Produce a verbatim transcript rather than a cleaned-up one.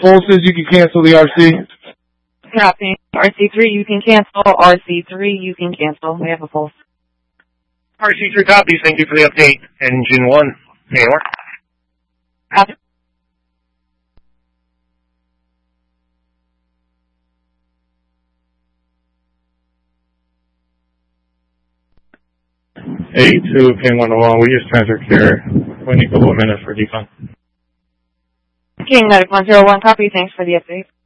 pulses, you can cancel the R C. Copy. R C three, you can cancel. R C three, you can cancel. We have a pulse. R C three copies. Thank you for the update. Engine one. Any more? Copy. eight two, King one oh one, we just transfer care. We need a couple of minutes for defund. King Medic one zero one, copy. Thanks for the update.